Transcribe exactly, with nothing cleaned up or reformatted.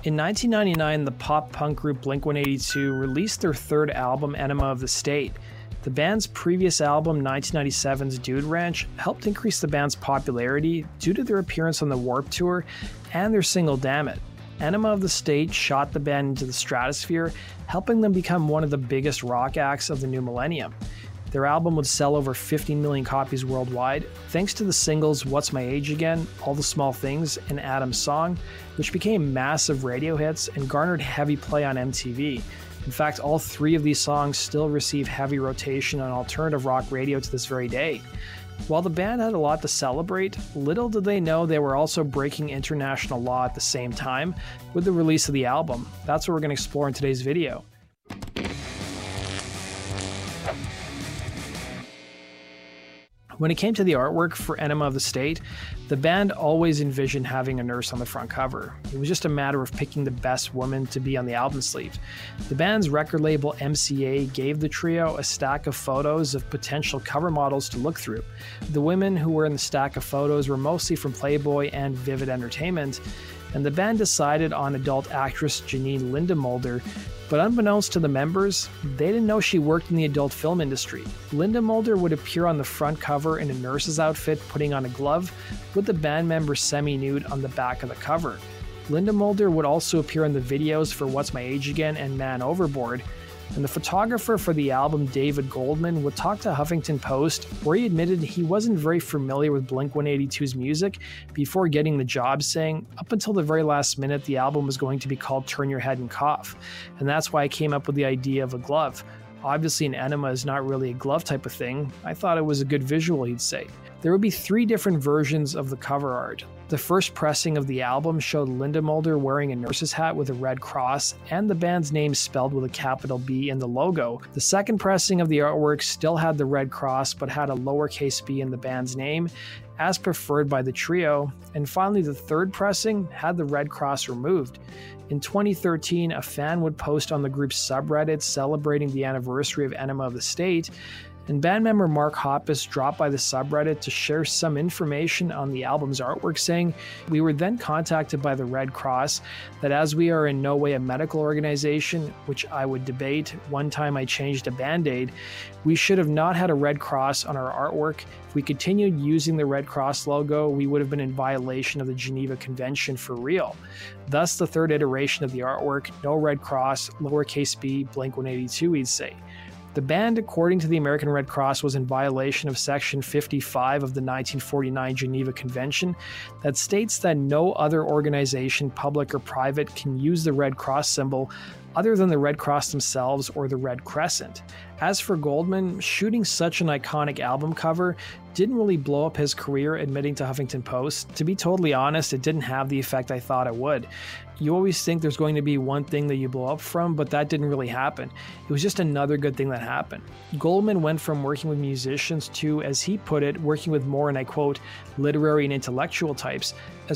In nineteen ninety-nine, the pop-punk group Blink one eighty-two released their third album, Enema of the State. The band's previous album, nineteen ninety-seven's Dude Ranch, helped increase the band's popularity due to their appearance on the Warped Tour and their single Damn It. Enema of the State shot the band into the stratosphere, helping them become one of the biggest rock acts of the new millennium. Their album would sell over fifteen million copies worldwide, thanks to the singles What's My Age Again, All the Small Things, and Adam's Song, which became massive radio hits and garnered heavy play on M T V. In fact, all three of these songs still receive heavy rotation on alternative rock radio to this very day. While the band had a lot to celebrate, little did they know they were also breaking international law at the same time with the release of the album. That's what we're going to explore in today's video. When it came to the artwork for Enema of the State, the band always envisioned having a nurse on the front cover. It was just a matter of picking the best woman to be on the album sleeve. The band's record label M C A gave the trio a stack of photos of potential cover models to look through. The women who were in the stack of photos were mostly from Playboy and Vivid Entertainment, and the band decided on adult actress Janine Lindemulder. But unbeknownst to the members, they didn't know she worked in the adult film industry. Lindemulder would appear on the front cover in a nurse's outfit putting on a glove, with the band member semi-nude on the back of the cover. Lindemulder would also appear in the videos for What's My Age Again and Man Overboard. And the photographer for the album, David Goldman, would talk to Huffington Post, where he admitted he wasn't very familiar with Blink one eighty-two's music before getting the job, saying, up until the very last minute, the album was going to be called Turn Your Head and Cough. And that's why I came up with the idea of a glove. Obviously, an enema is not really a glove type of thing. I thought it was a good visual, he'd say. There would be three different versions of the cover art. The first pressing of the album showed Lindemulder wearing a nurse's hat with a red cross and the band's name spelled with a capital B in the logo. The second pressing of the artwork still had the red cross but had a lowercase b in the band's name, as preferred by the trio. And finally, the third pressing had the red cross removed. In twenty thirteen, a fan would post on the group's subreddit celebrating the anniversary of Enema of the State, and band member Mark Hoppus dropped by the subreddit to share some information on the album's artwork, saying, "We were then contacted by the Red Cross that as we are in no way a medical organization, which I would debate, one time I changed a Band-Aid, we should have not had a Red Cross on our artwork. If we continued using the Red Cross logo, we would have been in violation of the Geneva Convention for real. Thus the third iteration of the artwork, no Red Cross, lowercase b, Blink one eighty-two, we'd say." The band, according to the American Red Cross, was in violation of Section fifty-five of the nineteen forty-nine Geneva Convention that states that no other organization, public or private, can use the Red Cross symbol other than the Red Cross themselves or the Red Crescent. As for Goldman, shooting such an iconic album cover didn't really blow up his career, admitting to Huffington Post. To be totally honest, it didn't have the effect I thought it would. You always think there's going to be one thing that you blow up from, but that didn't really happen. It was just another good thing that happened. Goldman went from working with musicians to, as he put it, working with more, and I quote, literary and intellectual types, as